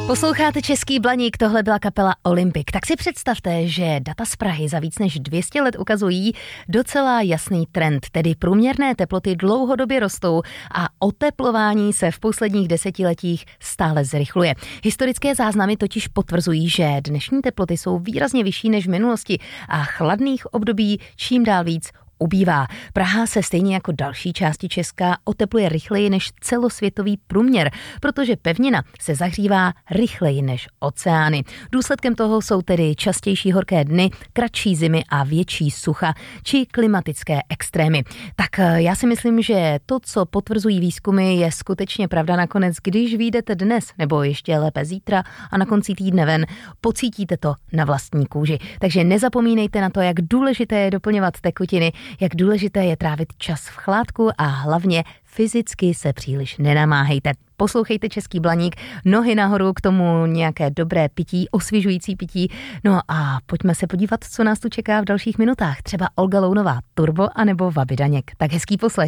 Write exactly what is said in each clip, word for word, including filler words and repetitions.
Posloucháte Český blaník, tohle byla kapela Olympik. Tak si představte, že data z Prahy za víc než dvě stě let ukazují docela jasný trend, tedy průměrné teploty dlouhodobě rostou a oteplování se v posledních desetiletích stále zrychluje. Historické záznamy totiž potvrzují, že dnešní teploty jsou výrazně vyšší než v minulosti a chladných období čím dál víc ubývá. Praha se stejně jako další části Česka otepluje rychleji než celosvětový průměr, protože pevnina se zahřívá rychleji než oceány. Důsledkem toho jsou tedy častější horké dny, kratší zimy a větší sucha či klimatické extrémy. Tak já si myslím, že to, co potvrzují výzkumy, je skutečně pravda nakonec, když vyjdete dnes nebo ještě lépe zítra a na konci týdne ven, pocítíte to na vlastní kůži. Takže nezapomínejte na to, jak důležité je doplňovat tekutiny, jak důležité je trávit čas v chládku a hlavně fyzicky se příliš nenamáhejte. Poslouchejte Český blaník, nohy nahoru, k tomu nějaké dobré pití, osvěžující pití. No a pojďme se podívat, co nás tu čeká v dalších minutách. Třeba Olga Lounová, Turbo anebo Vaby Daněk. Tak hezký poslech.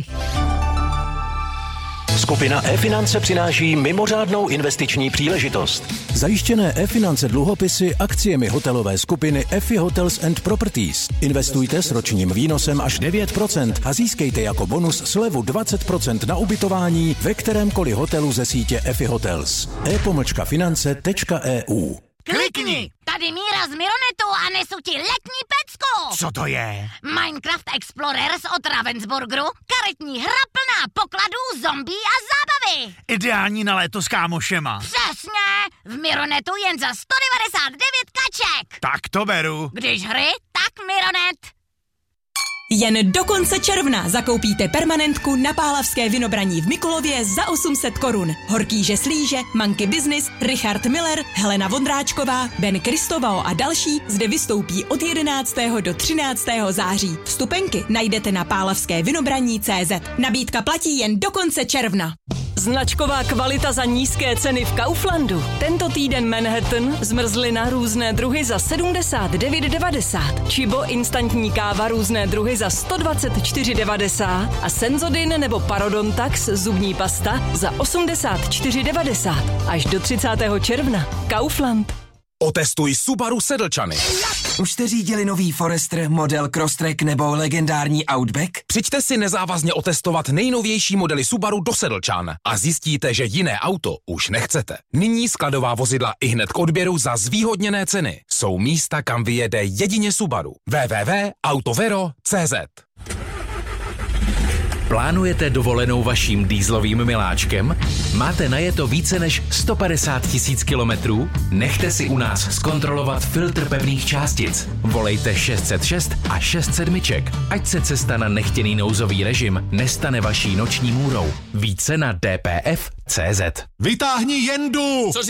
Skupina e-finance přináší mimořádnou investiční příležitost. Zajištěné e-finance dluhopisy akciemi hotelové skupiny Efi Hotels and Properties. Investujte s ročním výnosem až devět procent a získejte jako bonus slevu dvacet procent na ubytování ve kterémkoliv hotelu ze sítě Efi Hotels. e pomlčka finance tečka e u. Klikni! Tady Míra z Mironetu a nesu ti letní pecku! Co to je? Minecraft Explorers od Ravensburgeru, karetní hra plná pokladů, zombí a zábavy! Ideální na léto s kámošema. Přesně! V Mironetu jen za sto devadesát devět kaček! Tak to beru. Když hry, tak Mironet! Jen do konce června zakoupíte permanentku na Pálavské Vinobraní v Mikulově za osm set korun. Horkýže Slíže, Monkey Business, Richard Miller, Helena Vondráčková, Ben Kristovao a další zde vystoupí od jedenáctého do třináctého září. Vstupenky najdete na pálavské vinobraní tečka cé zet. Nabídka platí jen do konce června. Značková kvalita za nízké ceny v Kauflandu. Tento týden Manhattan, zmrzlina různé druhy za sedmdesát devět devadesát. Čibo instantní káva různé druhy za sto dvacet čtyři devadesát a Senzodin nebo Parodontax zubní pasta za osmdesát čtyři devadesát. Až do třicátého června. Kaufland. Otestuj Subaru Sedlčany. Už jste řídili nový Forester, model Crosstrek nebo legendární Outback? Přijďte si nezávazně otestovat nejnovější modely Subaru do Sedlčan a zjistíte, že jiné auto už nechcete. Nyní skladová vozidla ihned k odběru za zvýhodněné ceny. Jsou místa, kam vyjede jedině Subaru. w w w tečka autovero tečka cé zet. Plánujete dovolenou vaším dýzlovým miláčkem? Máte najeto více než sto padesát tisíc kilometrů? Nechte si u nás zkontrolovat filtr pevných částic. Volejte šest set šest a šest sedmiček, ať se cesta na nechtěný nouzový režim nestane vaší noční můrou. Více na d p f tečka cé zet. Vytáhni jendu!